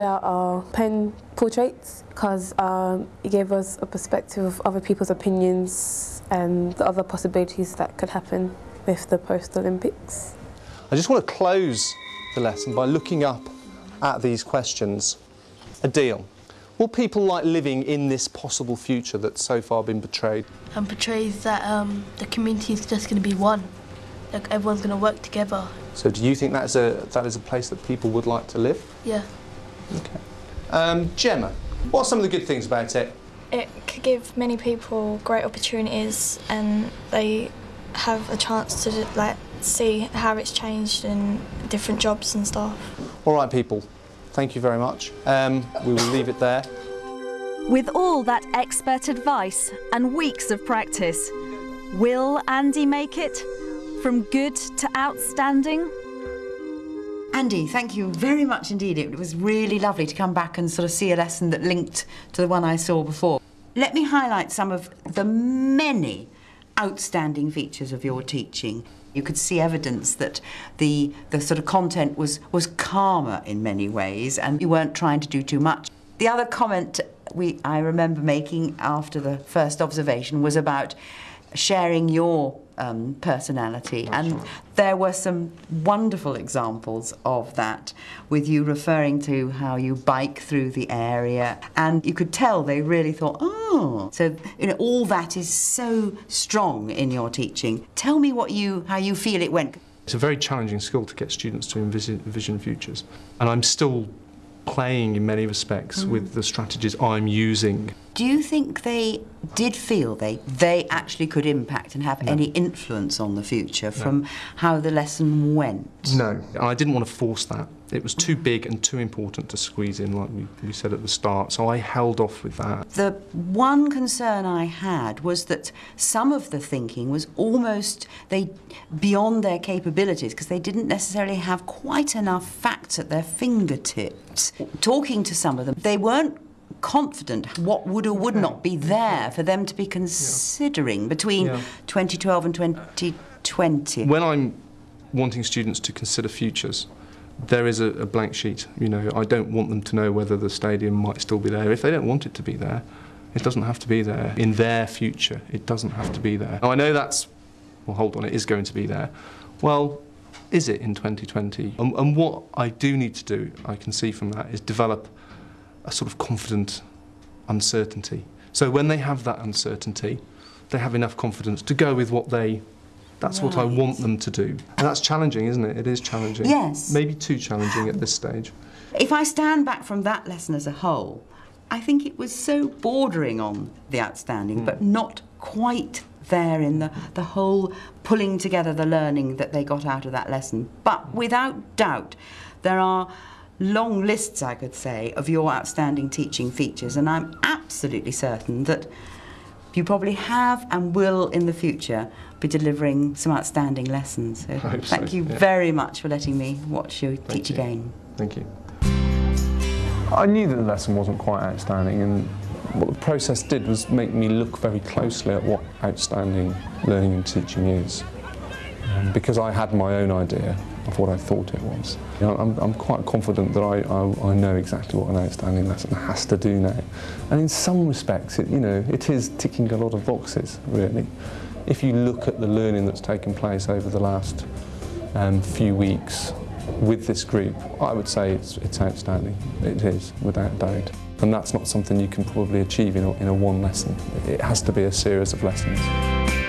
Our pen portraits, because it gave us a perspective of other people's opinions and the other possibilities that could happen with the post-Olympics. I just want to close the lesson by looking up at these questions. Adil, what people like living in this possible future that's so far been portrayed? And portrays that the community is just going to be one, like everyone's going to work together. So do you think that is a place that people would like to live? Yeah. Okay. Gemma, what are some of the good things about it? It could give many people great opportunities, and they have a chance to see how it's changed in different jobs and stuff. All right, people, thank you very much. We will leave it there. With all that expert advice and weeks of practice, will Andy make it from good to outstanding? Andy, thank you very much indeed. It was really lovely to come back and sort of see a lesson that linked to the one I saw before. Let me highlight some of the many outstanding features of your teaching. You could see evidence that the sort of content was calmer in many ways, and you weren't trying to do too much. The other comment I remember making after the first observation was about sharing your personality, and there were some wonderful examples of that, with you referring to how you bike through the area, and you could tell they really thought, oh, so all that is so strong in your teaching. Tell me how you feel it went. It's a very challenging skill to get students to envision futures, and I'm still playing in many respects with the strategies I'm using. Do you think they did feel they actually could impact and have any influence on the future from how the lesson went? No, and I didn't want to force that. It was too big and too important to squeeze in, like we said at the start, so I held off with that. The one concern I had was that some of the thinking was almost beyond their capabilities, because they didn't necessarily have quite enough facts at their fingertips. Talking to some of them, they weren't confident what would or would not be there for them to be considering between 2012 and 2020. When I'm wanting students to consider futures, there is a blank sheet. I don't want them to know whether the stadium might still be there. If they don't want it to be there, it doesn't have to be there. In their future, it doesn't have to be there. Now, I know well, hold on, it is going to be there. Well, is it in 2020? And what I do need to do, I can see from that, is develop a sort of confident uncertainty. So when they have that uncertainty, they have enough confidence to go with that's what I want them to do. And that's challenging, isn't it? It is challenging. Yes. Maybe too challenging at this stage. If I stand back from that lesson as a whole, I think it was so bordering on the outstanding, but not quite there in the whole pulling together the learning that they got out of that lesson. But without doubt, there are long lists, I could say, of your outstanding teaching features, and I'm absolutely certain that you probably have and will in the future be delivering some outstanding lessons. So thank you very much for letting me watch you teach again. Thank you. I knew that the lesson wasn't quite outstanding, and what the process did was make me look very closely at what outstanding learning and teaching is, because I had my own idea of what I thought it was. I'm quite confident that I know exactly what an outstanding lesson has to do now. And in some respects, it is ticking a lot of boxes, really. If you look at the learning that's taken place over the last few weeks with this group, I would say it's outstanding. It is, without doubt. And that's not something you can probably achieve in a one lesson. It has to be a series of lessons.